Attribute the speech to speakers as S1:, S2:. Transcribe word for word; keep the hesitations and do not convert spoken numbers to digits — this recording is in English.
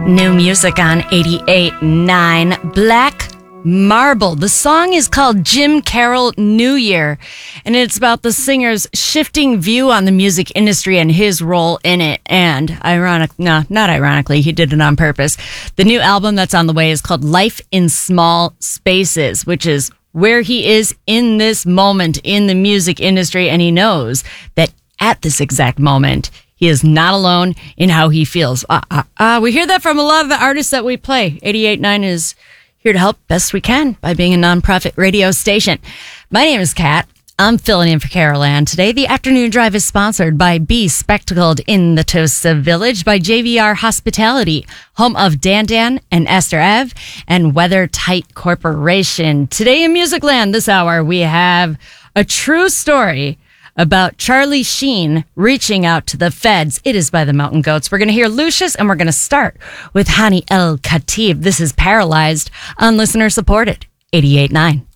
S1: New music on eighty-eight point nine Black Marble. The song is called Jim Carroll New Year, and it's about the singer's shifting view on the music industry and his role in it. And ironic, no, not ironically, he did it on purpose. The new album that's on the way is called Life in Small Spaces, which is where he is in this moment in the music industry, and he knows that at this exact moment, he is not alone in how he feels. Uh, uh, uh, we hear that from a lot of the artists that we play. eighty-eight point nine is here to help best we can by being a nonprofit radio station. My name is Kat. I'm filling in for Carol Ann. Today, the afternoon drive is sponsored by Be Spectacled in the Tosa Village, by J V R Hospitality, home of Dan Dan and Esther Ev, and Weather Tight Corporation. Today in Musicland this hour, we have a true story about Charlie Sheen reaching out to the feds. It is by the Mountain Goats. We're going to hear Lucius, and we're going to start with Hani El Khatib. This is Paralyzed on listener supported eighty-eight point nine.